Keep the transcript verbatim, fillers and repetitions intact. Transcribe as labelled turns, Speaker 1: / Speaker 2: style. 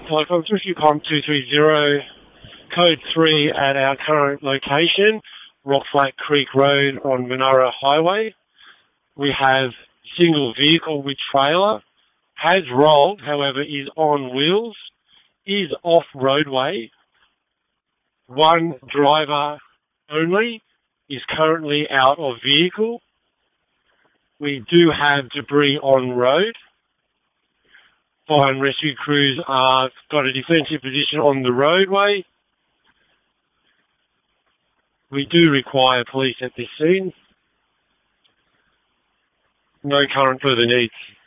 Speaker 1: Flight Fox Rescue Com two three zero, code three at our current location, Rockflat Creek Road on Monaro Highway. We have single vehicle with trailer, has rolled, however, is on wheels, is off roadway. One driver only is currently out of vehicle. We do have debris on road. Fire and rescue crews are got a defensive position on the roadway. We do require police at this scene. No current further needs.